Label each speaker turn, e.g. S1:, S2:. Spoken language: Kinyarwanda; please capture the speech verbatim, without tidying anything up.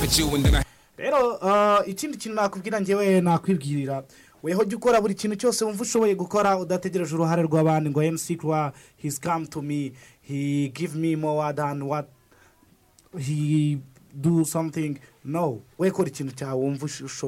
S1: with you and then I
S2: rero uh, ikindi kintu nakubwira njyewe nakwibwirira weho jya ukora buri kintu cyose wumva ushoboye gukora udategereje uruhare rw'abandi ngo M C Kra he's come to me he give me more than what he do something no we kora ikintu cyawe wumva ushoboye